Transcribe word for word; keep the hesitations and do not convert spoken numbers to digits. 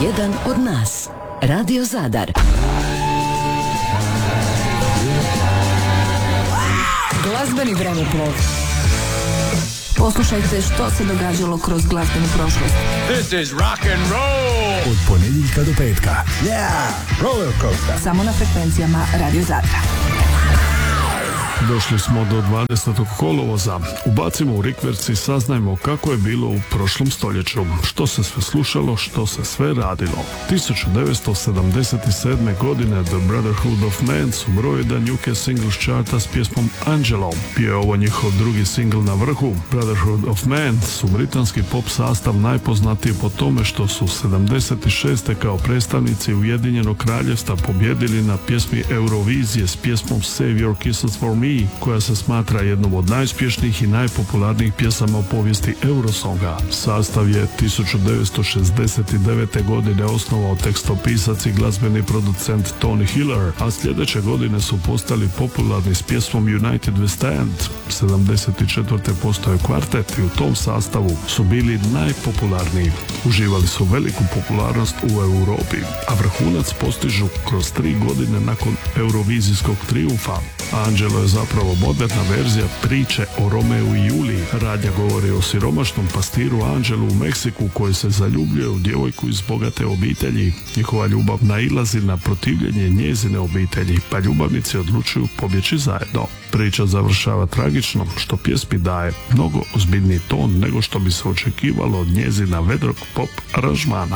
jedan od nas. Radio Zadar. Glazbeni vremeplov. Poslušajte što se događalo kroz glazbenu prošlost. This is rock and roll. Od ponedjeljka do petka. Yeah, roller coaster. Samo na frekvencijama Radio Zadra. Došli smo do dvadesetog kolovoza. Ubacimo u rikverc i saznajmo kako je bilo u prošlom stoljeću. Što se sve slušalo, što se sve radilo. tisuću devetsto sedamdeset sedme. godine The Brotherhood of Man su broj jedan U K singles charta s pjesmom Angelo. Bio je ovo njihov drugi singl na vrhu. Brotherhood of Man su britanski pop sastav najpoznatiji po tome što su sedamdeset šeste. kao predstavnici Ujedinjenog kraljevstva pobjedili na pjesmi Eurovizije s pjesmom Save Your Kisses for Me, koja se smatra jednom od najuspješnijih i najpopularnijih pjesama u povijesti Eurosonga. Sastav je tisuću devetsto šezdeset devete. godine osnovao tekstopisac i glazbeni producent Tony Hiller, a sljedeće godine su postali popularni s pjesmom United We Stand. sedamdeset četvrte. postoje kvartet i u tom sastavu su bili najpopularniji. Uživali su veliku popularnost u Europi, a vrhunac postižu kroz tri godine nakon eurovizijskog trijumfa. Angelo je zapravo moderna verzija priče o Romeu i Juliji. Radnja govori o siromašnom pastiru Angelu u Meksiku koji se zaljubljuje u djevojku iz bogate obitelji. Njihova ljubav nailazi na protivljenje njezine obitelji, pa ljubavnici odlučuju pobjeći zajedno. Priča završava tragično, što pjesmi daje mnogo ozbiljniji ton nego što bi se očekivalo od njezina vedrog pop aranžmana.